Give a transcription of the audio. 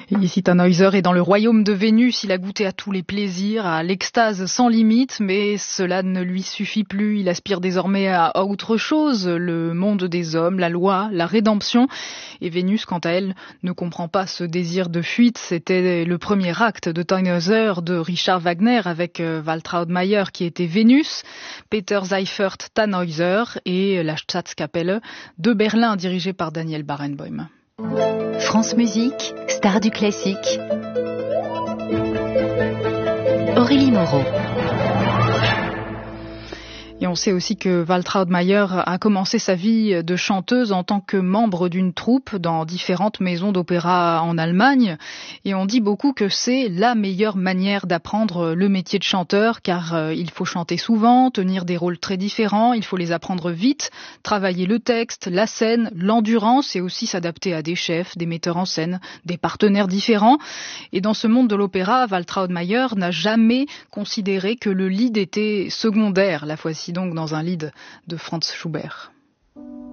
Ici, Tannhäuser est dans le royaume de Vénus. Il a goûté à tous les plaisirs, à l'extase sans limite, mais cela ne lui suffit plus. Il aspire désormais à autre chose, le monde des hommes, la loi, la rédemption. Et Vénus, quant à elle, ne comprend pas ce désir de fuite. C'était le premier acte de Tannhäuser de Richard Wagner avec Waltraud Maier qui était Vénus, Peter Seifert Tannhäuser et la Staatskapelle de Berlin dirigée par Daniel Barenboim. France Musique, star du classique. Aurélie Moreau. Et on sait aussi que Waltraud Maier a commencé sa vie de chanteuse en tant que membre d'une troupe dans différentes maisons d'opéra en Allemagne. Et on dit beaucoup que c'est la meilleure manière d'apprendre le métier de chanteur, car il faut chanter souvent, tenir des rôles très différents, il faut les apprendre vite, travailler le texte, la scène, l'endurance et aussi s'adapter à des chefs, des metteurs en scène, des partenaires différents. Et dans ce monde de l'opéra, Waltraud Maier n'a jamais considéré que le lead était secondaire. La fois-ci donc dans un lead de Franz Schubert.